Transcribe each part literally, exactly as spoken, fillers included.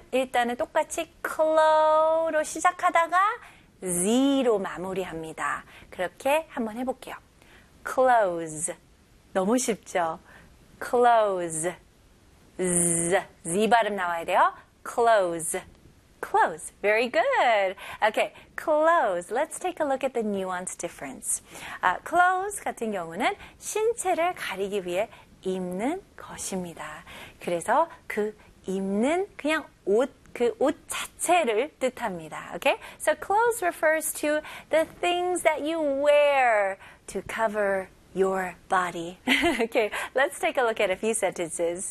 일단은 똑같이 clos로 시작하다가 Z로 마무리합니다. 그렇게 한번 해볼게요. close. 너무 쉽죠? close. Z. Z 발음 나와야 돼요. close. Close. Very good. Okay, close. Let's take a look at the nuance difference. Uh, close 같은 경우는 신체를 가리기 위해 입는 것입니다. 그래서 그 입는 그냥 옷, 그 옷 자체를 뜻합니다. Okay? So clothes refers to the things that you wear to cover your body. Okay, let's take a look at a few sentences.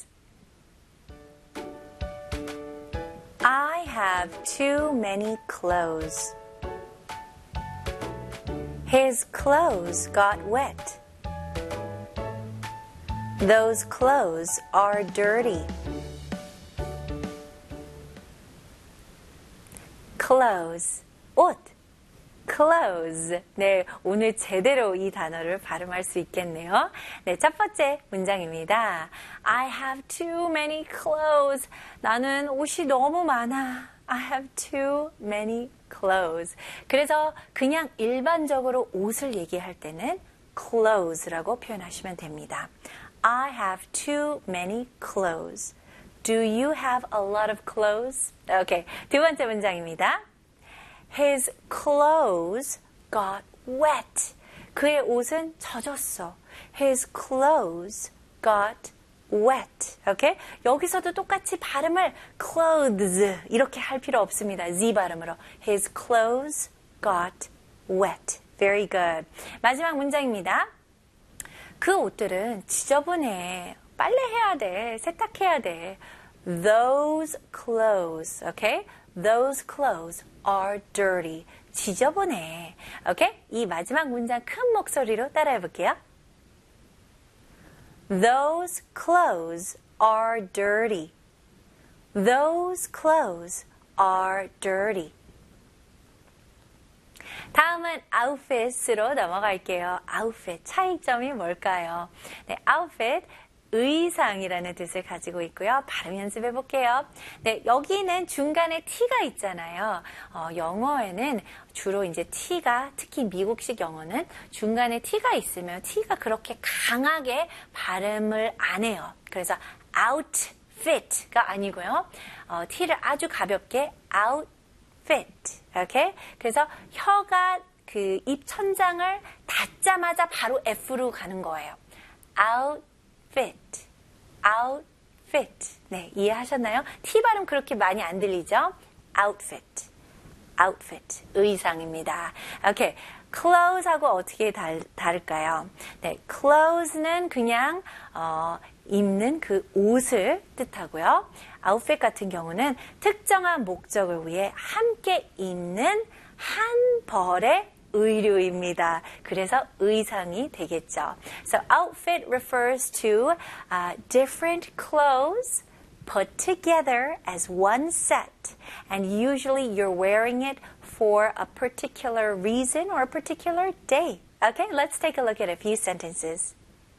I have too many clothes. His clothes got wet. Those clothes are dirty. Clothes, 옷, clothes. 네, 오늘 제대로 이 단어를 발음할 수 있겠네요. 네, 첫 번째 문장입니다. I have too many clothes. 나는 옷이 너무 많아. I have too many clothes. 그래서 그냥 일반적으로 옷을 얘기할 때는 clothes라고 표현하시면 됩니다. I have too many clothes. Do you have a lot of clothes? Okay, 두 번째 문장입니다. His clothes got wet. 그의 옷은 젖었어. His clothes got wet. Okay? 여기서도 똑같이 발음을 clothes 이렇게 할 필요 없습니다. Z 발음으로. His clothes got wet. Very good. 마지막 문장입니다. 그 옷들은 지저분해. 빨래해야 돼. 세탁해야 돼. Those clothes, okay? Those clothes are dirty. 지저분해. Okay? 이 마지막 문장 큰 목소리로 따라해 볼게요. Those clothes are dirty. Those clothes are dirty. 다음은 outfit으로 넘어갈게요. outfit, 차이점이 뭘까요? 네, outfit, 의상이라는 뜻을 가지고 있고요. 발음 연습해 볼게요. 네, 여기는 중간에 T가 있잖아요. 어, 영어에는 주로 이제 T가, 특히 미국식 영어는 중간에 T가 있으면 T가 그렇게 강하게 발음을 안 해요. 그래서 outfit가 아니고요. 어, T를 아주 가볍게 outfit. 오케이? 그래서 혀가 그 입 천장을 닿자마자 바로 F로 가는 거예요. outfit, outfit. 네, 이해하셨나요? T 발음 그렇게 많이 안 들리죠? outfit, outfit, 의상입니다. 오케이, clothes하고 어떻게 달, 다를까요? 네, clothes는 그냥 어, 입는 그 옷을 뜻하고요. outfit 같은 경우는 특정한 목적을 위해 함께 입는 한 벌의 의류입니다. 그래서 의상이 되겠죠. So outfit refers to uh, different clothes put together as one set, and usually you're wearing it for a particular reason or a particular day. Okay, let's take a look at a few sentences.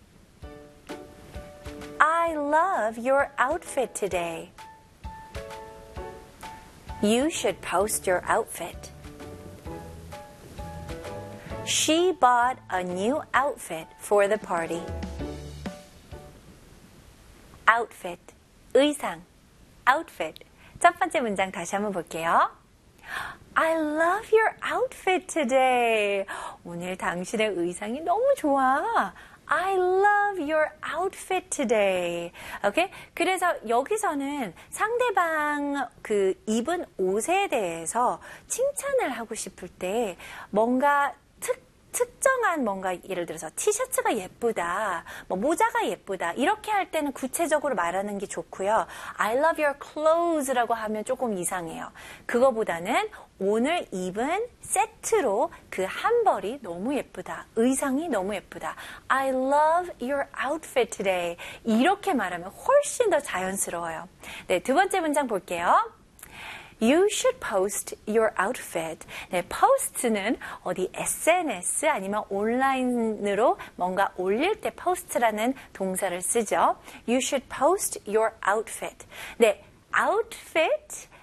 I love your outfit today. You should post your outfit. She bought a new outfit for the party. outfit, 의상, outfit. 첫 번째 문장 다시 한번 볼게요. I love your outfit today. 오늘 당신의 의상이 너무 좋아. I love your outfit today. 오케이? 그래서 여기서는 상대방 그 입은 옷에 대해서 칭찬을 하고 싶을 때 뭔가 특 특정한 뭔가 예를 들어서 티셔츠가 예쁘다, 뭐 모자가 예쁘다 이렇게 할 때는 구체적으로 말하는 게 좋고요. I love your clothes라고 하면 조금 이상해요. 그거보다는 오늘 입은 세트로 그 한 벌이 너무 예쁘다, 의상이 너무 예쁘다. I love your outfit today. 이렇게 말하면 훨씬 더 자연스러워요. 네, 두 번째 문장 볼게요. You should post your outfit. 네, post는 어디 에스엔에스 아니면 온라인으로 뭔가 올릴 때 post라는 동사를 쓰죠. You should post your outfit. 네, outfit